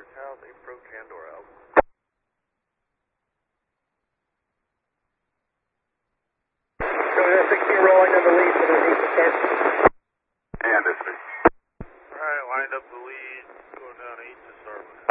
How they approach and/or out. So we have 16 rolling on the lead for the need to start. And it's Alright, lined up the lead, going down 8 to start with.